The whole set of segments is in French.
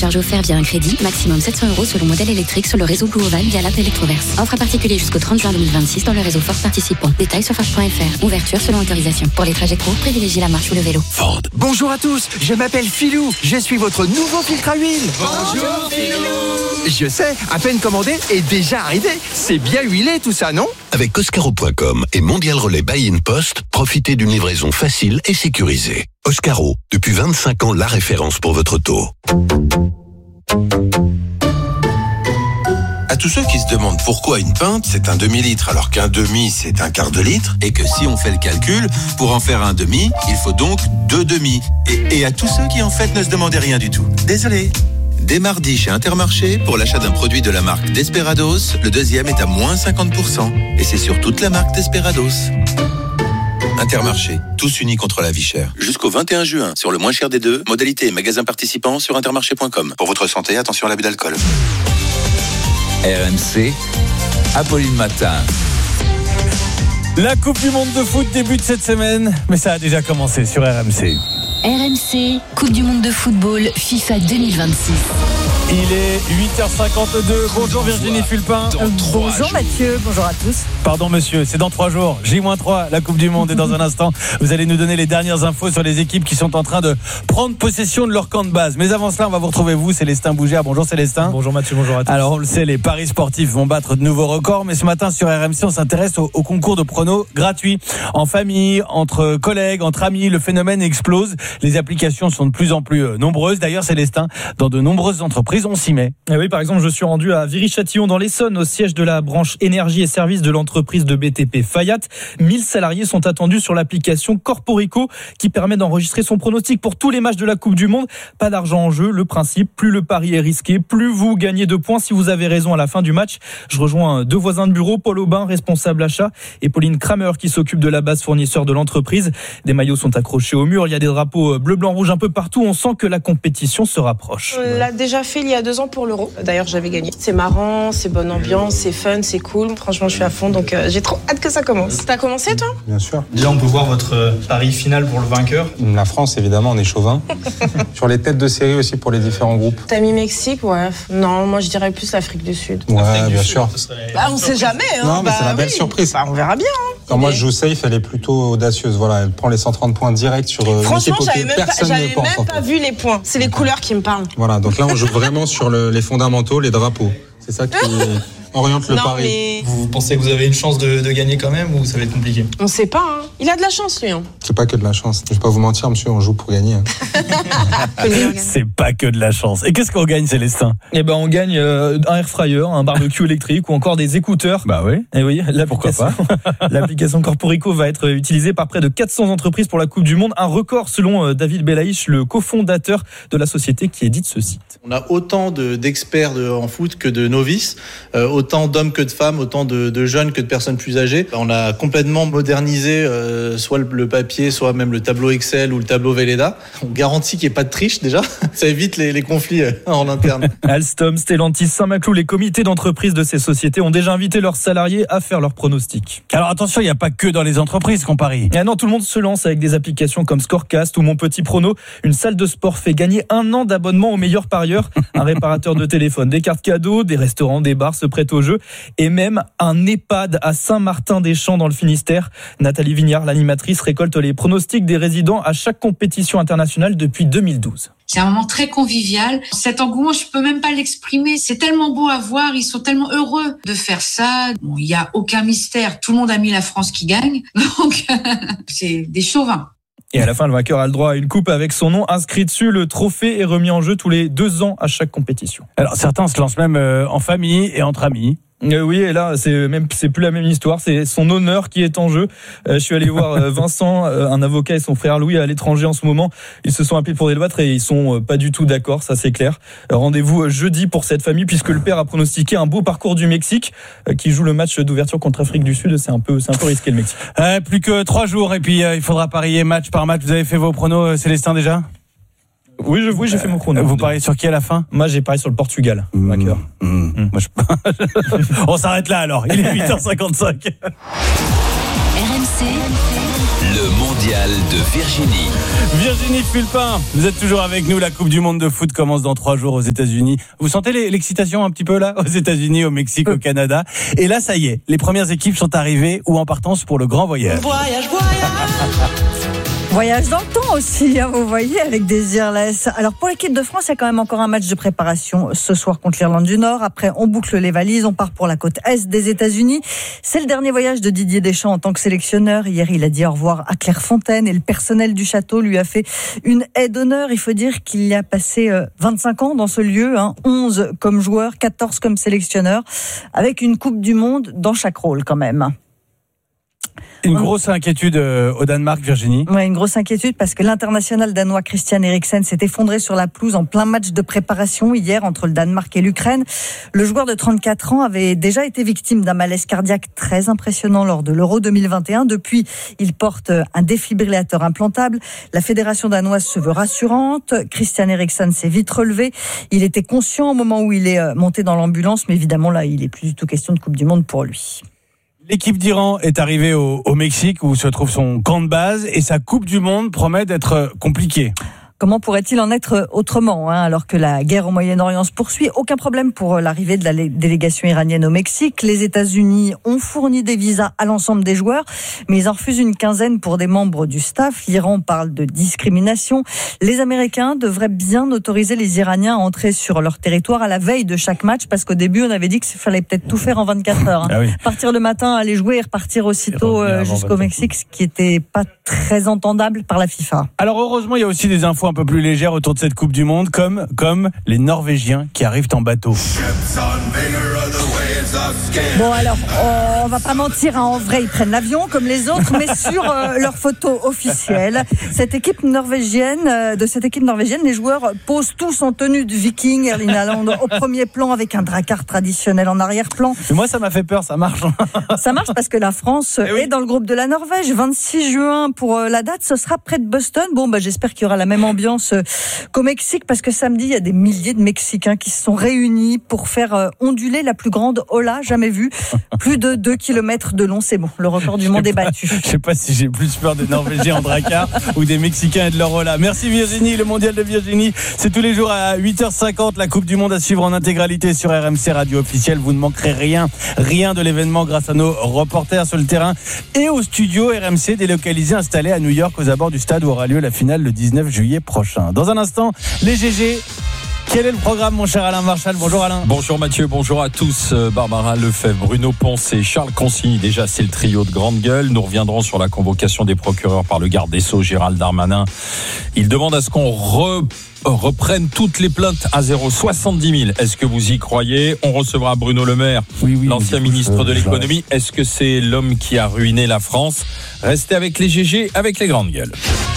recharge offert via un crédit, maximum 700 € selon modèle électrique sur le réseau Blue Oval via l'app Electroverse. Offre à particulier jusqu'au 30 juin 2026 dans le réseau Ford participant. Détails sur Ford.fr. Ouverture selon autorisation. Pour les trajets courts, privilégiez la marche ou le vélo. Ford. Bonjour à tous, je m'appelle Philou. Je suis votre nouveau filtre à huile. Bonjour Philou. Je sais, à peine commandé et déjà arrivé. C'est bien huilé tout ça, non? Avec Oscaro.com et Mondial Relais Buy in Post, profitez d'une livraison facile et sécurisée. Oscaro, depuis 25 ans la référence pour votre auto. À tous ceux qui se demandent pourquoi une pinte c'est un demi-litre alors qu'un demi c'est un quart de litre et que si on fait le calcul, pour en faire un demi, il faut donc 2 demi. Et à tous ceux qui en fait ne se demandaient rien du tout. Désolé. Dès mardi chez Intermarché, pour l'achat d'un produit de la marque Desperados, le deuxième est à moins 50%. Et c'est sur toute la marque Desperados. Intermarché, tous unis contre la vie chère. Jusqu'au 21 juin, sur le moins cher des deux, modalité et magasin participants sur intermarché.com. Pour votre santé, attention à l'abus d'alcool. RMC, Apolline Matin. La Coupe du Monde de foot débute cette semaine, mais ça a déjà commencé sur RMC. RMC, Coupe du Monde de football, FIFA 2026. Il est 8h52. Bonjour Virginie Fulpin. Bonjour Mathieu, bonjour à tous. Pardon monsieur, c'est dans 3 jours. J-3, la Coupe du Monde. Et dans un instant, vous allez nous donner les dernières infos sur les équipes qui sont en train de prendre possession de leur camp de base. Mais avant cela, on va vous retrouver vous, Célestin Bougère. Bonjour Célestin. Bonjour Mathieu, bonjour à tous. Alors on le sait, les paris sportifs vont battre de nouveaux records. Mais ce matin sur RMC, on s'intéresse au concours de pronos gratuits. En famille, entre collègues, entre amis, le phénomène explose. Les applications sont de plus en plus nombreuses. D'ailleurs Célestin, dans de nombreuses entreprises, on s'y met. Et oui, par exemple, je suis rendu à Viry-Châtillon dans l'Essonne, au siège de la branche énergie et services de l'entreprise de BTP Fayat. 1000 salariés sont attendus sur l'application Corporico qui permet d'enregistrer son pronostic pour tous les matchs de la Coupe du Monde. Pas d'argent en jeu, le principe, plus le pari est risqué, plus vous gagnez de points si vous avez raison à la fin du match. Je rejoins 2 voisins de bureau, Paul Aubin, responsable achat, et Pauline Kramer qui s'occupe de la base fournisseur de l'entreprise. Des maillots sont accrochés au mur, il y a des drapeaux bleu, blanc, rouge un peu partout. On sent que la compétition se rapproche. On l'a déjà fait il y a 2 ans pour l'Euro. D'ailleurs, j'avais gagné. C'est marrant, c'est bonne ambiance, c'est fun, c'est cool. Franchement, je suis à fond, donc j'ai trop hâte que ça commence. T'as commencé, toi ? Bien sûr. Déjà, on peut voir votre pari final pour le vainqueur. La France, évidemment, on est chauvin. Sur les têtes de série aussi pour les différents groupes. T'as mis Mexique, ouais. Non, moi, je dirais plus l'Afrique du Sud. Ouais, bien sûr. Bah, on sait jamais, hein. Non, mais c'est la belle surprise. Bah, on verra bien, hein. Quand moi, je joue safe, elle est plutôt audacieuse. Voilà, elle prend les 130 points direct sur franchement, l'équipe auquel personne ne pense. J'avais même pas vu les points. C'est les couleurs qui me parlent. Voilà, donc là, on joue vraiment sur les fondamentaux, les drapeaux. C'est ça qui oriente le pari. Mais... Vous pensez que vous avez une chance de gagner quand même ou ça va être compliqué ? On sait pas, hein. Il a de la chance, lui. Hein. C'est pas que de la chance. Je vais pas vous mentir, monsieur, on joue pour gagner. Hein. C'est pas que de la chance. Et qu'est-ce qu'on gagne, Célestin ? Eh ben, on gagne un air fryer, un barbecue électrique ou encore des écouteurs. Bah oui. Et oui, pourquoi pas. L'application Corporico va être utilisée par près de 400 entreprises pour la Coupe du Monde. Un record selon David Belaïch, le cofondateur de la société qui édite ce site. On a autant d'experts en foot que de novices, autant d'hommes que de femmes, autant de jeunes que de personnes plus âgées. On a complètement modernisé soit le papier, soit même le tableau Excel ou le tableau Velleda. On garantit qu'il n'y ait pas de triche déjà. Ça évite les conflits en interne. Alstom, Stellantis, Saint-Maclou, les comités d'entreprise de ces sociétés ont déjà invité leurs salariés à faire leurs pronostics. Alors attention, il n'y a pas que dans les entreprises qu'on parie. Ah non, tout le monde se lance avec des applications comme Scorecast ou Mon Petit Prono. Une salle de sport fait gagner 1 an d'abonnement aux meilleurs parieurs. Un réparateur de téléphone, des cartes cadeaux, des restaurants, des bars se prêtent au jeu. Et même un EHPAD à Saint-Martin-des-Champs dans le Finistère. Nathalie Vignard, l'animatrice, récolte les pronostics des résidents à chaque compétition internationale depuis 2012. C'est un moment très convivial. Cet engouement, je peux même pas l'exprimer. C'est tellement beau à voir. Ils sont tellement heureux de faire ça. Bon, il y a aucun mystère. Tout le monde a mis la France qui gagne. Donc, c'est des chauvins. Et à la fin, le vainqueur a le droit à une coupe avec son nom inscrit dessus. Le trophée est remis en jeu tous les 2 ans à chaque compétition. Alors certains se lancent même en famille et entre amis. Oui, et là, c'est plus la même histoire. C'est son honneur qui est en jeu. Je suis allé voir Vincent, un avocat, et son frère Louis à l'étranger en ce moment. Ils se sont appelés pour débattre et ils sont pas du tout d'accord, ça c'est clair. Rendez-vous jeudi pour cette famille puisque le père a pronostiqué un beau parcours du Mexique qui joue le match d'ouverture contre l'Afrique du Sud. C'est un peu risqué le Mexique. Plus que 3 jours et puis il faudra parier match par match. Vous avez fait vos pronos, Célestin, déjà ? Oui, j'ai fait mon chrono. Vous pariez sur qui à la fin ? Moi, j'ai parié sur le Portugal. Vainqueur. Moi, On s'arrête là alors. Il est 8h55. RMC, Le mondial de Virginie. Virginie Fulpin, vous êtes toujours avec nous. La Coupe du Monde de foot commence dans 3 jours aux États-Unis. Vous sentez l'excitation un petit peu là, aux États-Unis, au Mexique, au Canada. Et là, ça y est, les premières équipes sont arrivées ou en partance pour le grand voyage. Voyage. Voyage dans le temps aussi, hein, vous voyez, avec des Irless. Alors pour l'équipe de France, il y a quand même encore un match de préparation ce soir contre l'Irlande du Nord. Après, on boucle les valises, on part pour la côte Est des États-Unis. C'est le dernier voyage de Didier Deschamps en tant que sélectionneur. Hier, il a dit au revoir à Clairefontaine et le personnel du château lui a fait une aide d'honneur. Il faut dire qu'il y a passé 25 ans dans ce lieu, 11 comme joueur, 14 comme sélectionneur, avec une Coupe du Monde dans chaque rôle quand même. Une grosse inquiétude au Danemark, Virginie. Ouais, une grosse inquiétude parce que l'international danois Christian Eriksen s'est effondré sur la pelouse en plein match de préparation hier entre le Danemark et l'Ukraine. Le joueur de 34 ans avait déjà été victime d'un malaise cardiaque très impressionnant lors de l'Euro 2021. Depuis, il porte un défibrillateur implantable. La fédération danoise se veut rassurante. Christian Eriksen s'est vite relevé. Il était conscient au moment où il est monté dans l'ambulance, mais évidemment là, il n'est plus du tout question de Coupe du Monde pour lui. L'équipe d'Iran est arrivée au Mexique où se trouve son camp de base et sa Coupe du Monde promet d'être compliquée. Comment pourrait-il en être autrement, alors que la guerre au Moyen-Orient se poursuit? Aucun problème pour l'arrivée de la délégation iranienne au Mexique. Les États-Unis ont fourni des visas à l'ensemble des joueurs, mais ils en refusent une quinzaine pour des membres du staff. L'Iran parle de discrimination. Les Américains devraient bien autoriser les Iraniens à entrer sur leur territoire à la veille de chaque match, parce qu'au début, on avait dit qu'il fallait peut-être tout faire en 24 heures. Ah oui. Partir le matin, aller jouer et repartir aussitôt jusqu'au Mexique, ce qui n'était pas très entendable par la FIFA. Alors heureusement, il y a aussi des infos un peu plus légères autour de cette Coupe du Monde, comme les Norvégiens qui arrivent en bateau. Bon alors, on va pas mentir, en vrai ils prennent l'avion comme les autres, mais sur leur photo officielle, de cette équipe norvégienne, les joueurs posent tous en tenue de viking. Erling Haaland au premier plan avec un dracard traditionnel en arrière-plan. Mais moi ça m'a fait peur, ça marche. Ça marche parce que la France est dans le groupe de la Norvège. 26 juin pour la date, ce sera près de Boston. Bon, j'espère qu'il y aura la même ambiance qu'au Mexique, parce que samedi il y a des milliers de Mexicains qui se sont réunis pour faire onduler la plus grande ola jamais vue. Plus de 2 km de long, c'est bon. Le record du monde est battu. Je sais pas si j'ai plus peur des Norvégiens en dracard ou des Mexicains et de leur ola. Merci Virginie, le mondial de Virginie. C'est tous les jours à 8h50. La Coupe du Monde à suivre en intégralité sur RMC Radio officielle. Vous ne manquerez rien de l'événement grâce à nos reporters sur le terrain et au studio RMC délocalisé installé à New York aux abords du stade où aura lieu la finale le 19 juillet prochain. Dans un instant, les GG. Quel est le programme, mon cher Alain Marchal? Bonjour Alain. Bonjour Mathieu, bonjour à tous. Barbara Lefebvre, Bruno Ponce et Charles Consigny. Déjà, c'est le trio de grande gueule. Nous reviendrons sur la convocation des procureurs par le garde des Sceaux, Gérald Darmanin. Il demande à ce qu'on reprenne toutes les plaintes à 70 000. Est-ce que vous y croyez? On recevra Bruno Le Maire, l'ancien ministre de l'économie. Est-ce que c'est l'homme qui a ruiné la France? Restez avec les GG, avec les grandes gueules.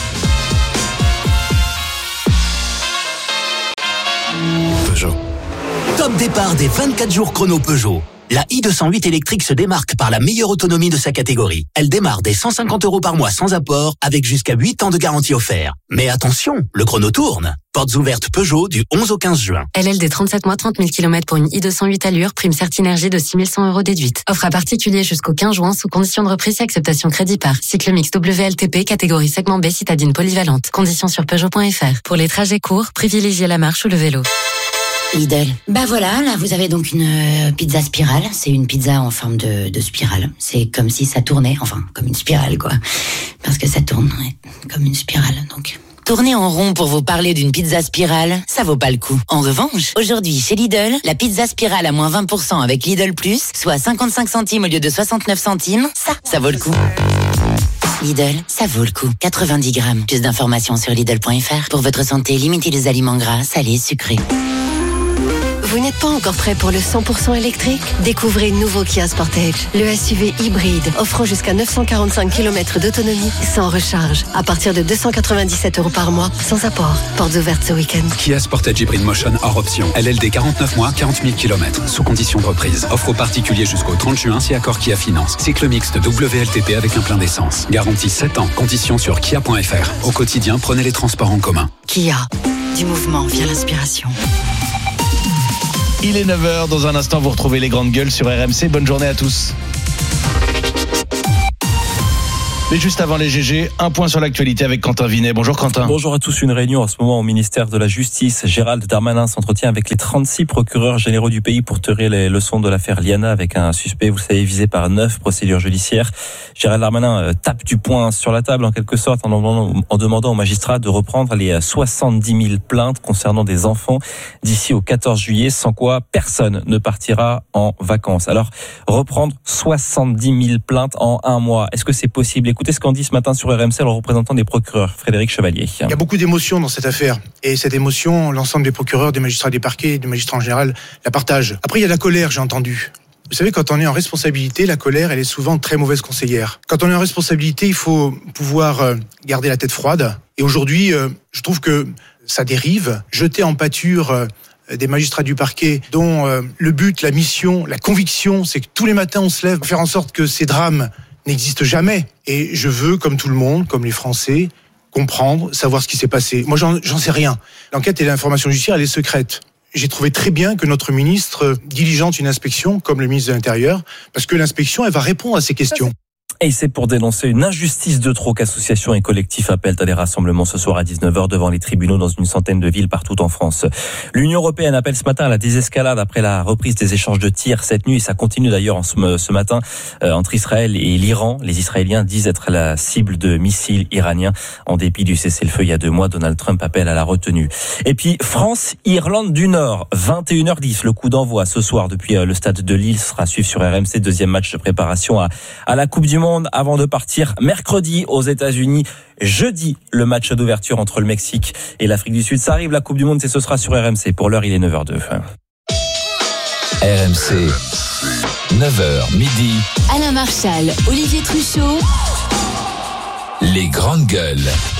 Peugeot. Top départ des 24 jours chrono Peugeot. La i208 électrique se démarque par la meilleure autonomie de sa catégorie. Elle démarre dès 150 € par mois sans apport, avec jusqu'à 8 ans de garantie offert. Mais attention, le chrono tourne. Portes ouvertes Peugeot du 11 au 15 juin. LLD 37 mois, 30 000 km pour une i208 allure, prime Certinergie de 6 100 € déduite. Offre à particulier jusqu'au 15 juin sous condition de reprise et acceptation crédit par. Cycle mix WLTP, catégorie segment B, citadine polyvalente. Conditions sur Peugeot.fr. Pour les trajets courts, privilégiez la marche ou le vélo. Lidl. Voilà, là vous avez donc une pizza spirale. C'est une pizza en forme de spirale. C'est comme si ça tournait, enfin comme une spirale quoi. Parce que ça tourne, comme une spirale donc. Tourner en rond pour vous parler d'une pizza spirale, ça vaut pas le coup. En revanche, aujourd'hui chez Lidl, la pizza spirale à moins 20% avec Lidl Plus, soit 55 centimes au lieu de 69 centimes, ça vaut le coup. Lidl, ça vaut le coup. 90 grammes. Plus d'informations sur Lidl.fr. Pour votre santé, limitez les aliments gras, salés, sucrés. Vous n'êtes pas encore prêt pour le 100% électrique? Découvrez le nouveau Kia Sportage, le SUV hybride, offrant jusqu'à 945 km d'autonomie sans recharge, à partir de 297 € par mois, sans apport. Portes ouvertes ce week-end. Kia Sportage Hybrid Motion hors option. LLD 49 mois, 40 000 km, sous condition de reprise. Offre aux particuliers jusqu'au 30 juin si accord Kia Finance. Cycle mixte WLTP avec un plein d'essence. Garantie 7 ans. Conditions sur kia.fr. Au quotidien, prenez les transports en commun. Kia, du mouvement via l'inspiration. Il est 9h, dans un instant vous retrouvez les grandes gueules sur RMC. Bonne journée à tous. Mais juste avant les GG, un point sur l'actualité avec Quentin Vinet. Bonjour Quentin. Bonjour à tous. Une réunion en ce moment au ministère de la Justice. Gérald Darmanin s'entretient avec les 36 procureurs généraux du pays pour tirer les leçons de l'affaire Liana avec un suspect, vous le savez, visé par 9 procédures judiciaires. Gérald Darmanin tape du poing sur la table en quelque sorte en demandant aux magistrats de reprendre les 70 000 plaintes concernant des enfants d'ici au 14 juillet, sans quoi personne ne partira en vacances. Alors, reprendre 70 000 plaintes en un mois, est-ce que c'est possible ? Écoutez ce qu'en dit ce matin sur RMC le représentant des procureurs, Frédéric Chevalier. Il y a beaucoup d'émotions dans cette affaire. Et cette émotion, l'ensemble des procureurs, des magistrats des parquets, des magistrats en général, la partagent. Après, il y a la colère, j'ai entendu. Vous savez, quand on est en responsabilité, la colère, elle est souvent très mauvaise conseillère. Quand on est en responsabilité, il faut pouvoir garder la tête froide. Et aujourd'hui, je trouve que ça dérive. Jeter en pâture des magistrats du parquet dont le but, la mission, la conviction, c'est que tous les matins on se lève pour faire en sorte que ces drames n'existe jamais. Et je veux, comme tout le monde, comme les Français, comprendre, savoir ce qui s'est passé. Moi, j'en sais rien. L'enquête et l'information judiciaire, elle est secrète. J'ai trouvé très bien que notre ministre diligente une inspection, comme le ministre de l'Intérieur, parce que l'inspection, elle va répondre à ces questions. Et c'est pour dénoncer une injustice de trop qu'associations et collectifs appellent à des rassemblements ce soir à 19h devant les tribunaux dans une centaine de villes partout en France. L'Union européenne appelle ce matin à la désescalade après la reprise des échanges de tirs cette nuit, et ça continue d'ailleurs ce matin entre Israël et l'Iran. Les Israéliens disent être la cible de missiles iraniens. En dépit du cessez-le-feu il y a 2 mois, Donald Trump appelle à la retenue. Et puis France-Irlande du Nord, 21h10, le coup d'envoi ce soir depuis le stade de Lille sera suivi sur RMC, deuxième match de préparation à la Coupe du Monde avant de partir mercredi aux États-Unis. Jeudi, le match d'ouverture entre le Mexique et l'Afrique du Sud. Ça arrive, la Coupe du Monde, ce sera sur RMC. Pour l'heure, il est 9h02. RMC, 9h midi. Alain Marchal, Olivier Truchot. Les grandes gueules.